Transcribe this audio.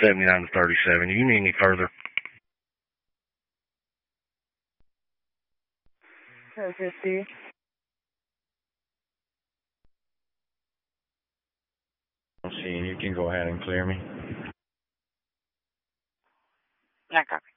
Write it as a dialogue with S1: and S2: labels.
S1: 79 to 37. Do you need any further?
S2: 1050.
S1: I'm seeing you can go ahead and clear me.
S2: Yeah, copy.